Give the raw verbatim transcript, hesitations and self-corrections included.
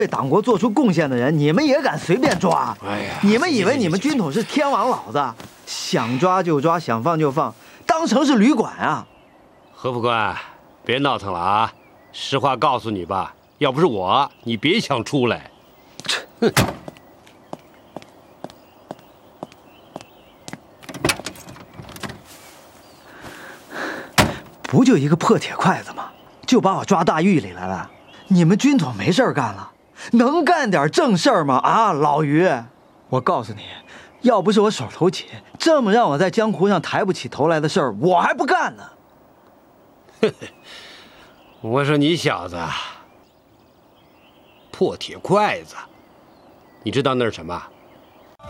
对党国做出贡献的人，你们也敢随便抓？ 哎呀， 你们以为你们军统是天王老子，想抓就抓，想放就放，当成是旅馆啊？ 何副官，别闹腾了啊！实话告诉你吧，要不是我，你别想出来。哼！ 不就一个破铁筷子吗？就把我抓大狱里来了？你们军统没事干了，能干点正事儿吗？啊，老于，我告诉你，要不是我手头紧，这么让我在江湖上抬不起头来的事儿，我还不干呢。 我说你小子，破铁筷子，你知道那是什么？